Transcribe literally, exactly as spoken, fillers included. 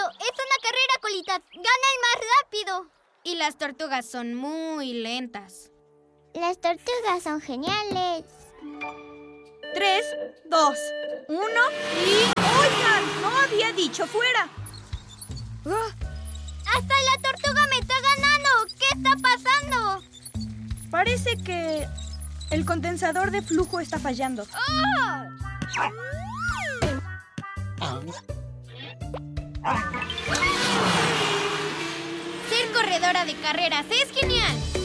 es una carrera, Colita. Gana el más rápido. Y las tortugas son muy lentas. Las tortugas son geniales. Tres, dos, uno y... ¡Oigan! ¡No había dicho fuera! ¡Oh! ¡Hasta la tortuga me está ganando! ¿Qué está pasando? Parece que el condensador de flujo está fallando. ¡Oh! Ser corredora de carreras es genial.